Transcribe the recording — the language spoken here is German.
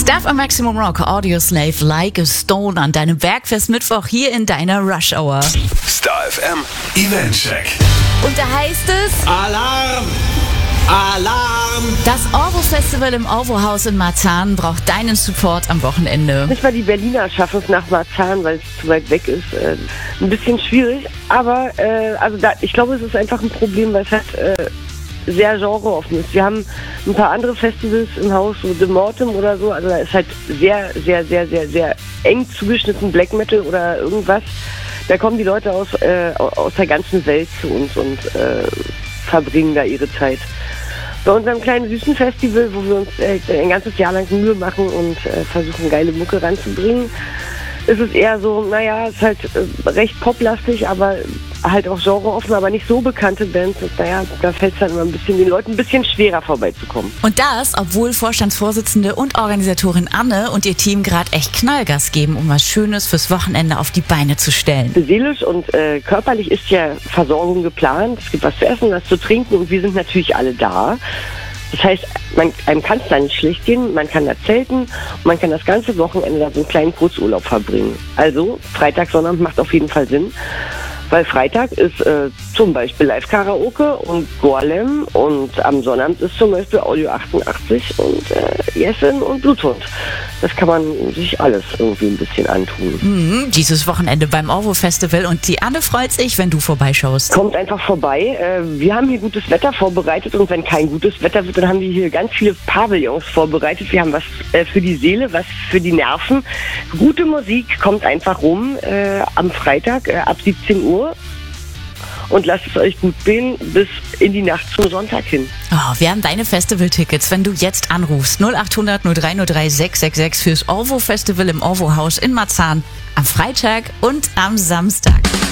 Stuff am Maximum Rock, Audioslave, Like a Stone an deinem Bergfest Mittwoch hier in deiner Rush Hour. Star FM Eventcheck. Und da heißt es... Alarm! Alarm! Das Orvo-Festival im Orvo-Haus in Marzahn braucht deinen Support am Wochenende. Nicht mal die Berliner schaffen es nach Marzahn, weil es zu weit weg ist. Ein bisschen schwierig, aber ich glaube, es ist einfach ein Problem, weil es halt sehr genreoffen ist. Wir haben ein paar andere Festivals im Haus, so The Mortem oder so, also da ist halt sehr, sehr, sehr, sehr, sehr eng zugeschnitten Black Metal oder irgendwas. Da kommen die Leute aus der ganzen Welt zu uns und verbringen da ihre Zeit. Bei unserem kleinen Wüstenfestival, wo wir uns ein ganzes Jahr lang Mühe machen und versuchen, geile Mucke ranzubringen, ist es eher so, es ist halt recht poplastig, aber halt auch genreoffen, aber nicht so bekannte Bands. Und da fällt es dann immer den Leuten ein bisschen schwerer vorbeizukommen. Und das, obwohl Vorstandsvorsitzende und Organisatorin Anne und ihr Team gerade echt Knallgas geben, um was Schönes fürs Wochenende auf die Beine zu stellen. Seelisch und körperlich ist ja Versorgung geplant. Es gibt was zu essen, was zu trinken und wir sind natürlich alle da. Das heißt, einem kann es da nicht schlecht gehen, man kann da zelten und man kann das ganze Wochenende da so einen kleinen Kurzurlaub verbringen. Also Freitag, Sonnabend macht auf jeden Fall Sinn, weil Freitag ist zum Beispiel Live-Karaoke und Gorlem und am Sonnabend ist zum Beispiel Audio 88 und Jessen und Bluthund. Das kann man sich alles irgendwie ein bisschen antun. Dieses Wochenende beim Orvo-Festival und die Anne freut sich, wenn du vorbeischaust. Kommt einfach vorbei. Wir haben hier gutes Wetter vorbereitet und wenn kein gutes Wetter wird, dann haben wir hier ganz viele Pavillons vorbereitet. Wir haben was für die Seele, was für die Nerven. Gute Musik, kommt einfach rum am Freitag ab 17 Uhr. Und lasst es euch gut gehen bis in die Nacht zum Sonntag hin. Oh, wir haben deine Festival-Tickets, wenn du jetzt anrufst. 0800 0303 666 fürs Orvo-Festival im Orvo-Haus in Marzahn am Freitag und am Samstag.